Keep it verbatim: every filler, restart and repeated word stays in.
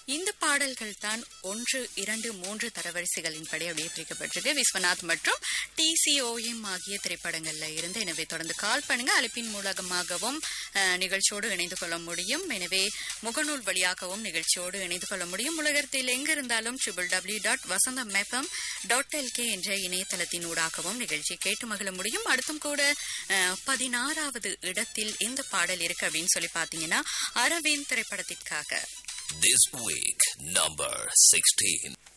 இந்த பாடல்கள் தான் ஒன்று இரண்டு மூன்று தரவரிசைகளின்படி அப்படியே பிரிக்கப்பட்டிருக்கு. விஸ்வநாத் மற்றும் டி சி ஓ எம் ஆகிய திரைப்படங்கள்ல இருந்து. எனவே தொடர்ந்து கால் பண்ணுங்க. அழைப்பின் மூலமாகவும் நிகழ்ச்சியோடு இணைந்து கொள்ள முடியும். எனவே முகநூல் வழியாகவும் நிகழ்ச்சியோடு இணைந்து கொள்ள முடியும். உலகத்தில் எங்கிருந்தாலும் ட்ரிபிள் டபிள்யூ டாட் வசந்தம் எஃப்எம் டாட் எல்கே என்ற இணையதளத்தின் ஊடாகவும் நிகழ்ச்சி கேட்டு மகிழ முடியும். அடுத்தும் கூட பதினாறாவது இடத்தில் இந்த பாடல் இருக்கு அப்படின்னு சொல்லி பாத்தீங்கன்னா அரவிந்த் திரைப்படத்திற்காக. This week, number sixteen.